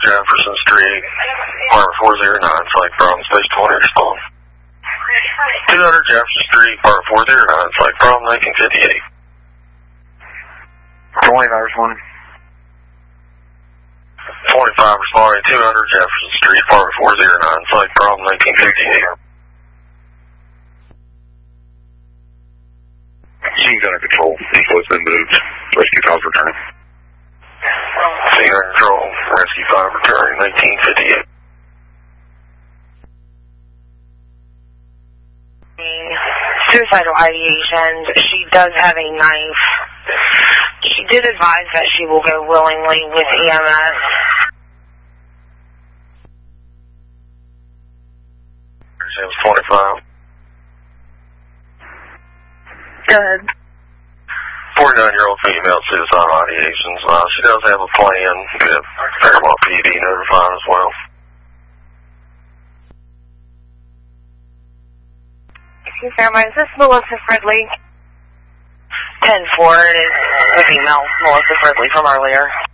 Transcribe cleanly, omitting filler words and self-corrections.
Jefferson Street, Part 409, Site Problem, Stage 20, respond. 200 Jefferson Street, Part 409, Site Problem, 1958. 20, I responded. 25 responding, 200 Jefferson Street, Part 409, Site Problem, 1958. Scene's under control. East-West been moved. Rescue 5 returning. Scene under control. Rescue 5 returning, 1958. Suicidal ideation. She does have a knife. She did advise that she will go willingly with EMS. James 25. Go ahead. 49-year-old female suicidal ideations. She does have a plan. We have Fairmont PD notified as well. Excuse me, is this Melissa Fridley? 10-4, it is the female Melissa Fridley from earlier.